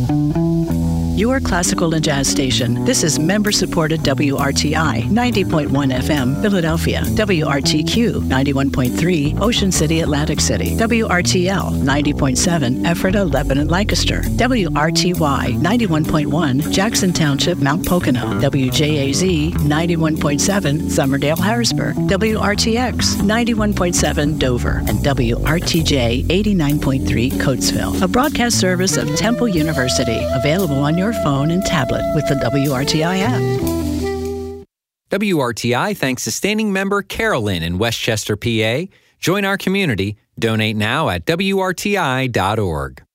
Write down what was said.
Your classical and jazz station. This is member-supported WRTI 90.1 FM, Philadelphia. WRTQ 91.3, Ocean City, Atlantic City. WRTL 90.7, Ephrata, Lebanon, Lancaster. WRTY 91.1, Jackson Township, Mount Pocono. WJAZ 91.7, Summerdale, Harrisburg. WRTX 91.7, Dover. And WRTJ 89.3, Coatesville. A broadcast service of Temple University. Available on your phone and tablet with the WRTI app. WRTI thanks sustaining member Carolyn in Westchester, PA. Join our community. Donate now at WRTI.org.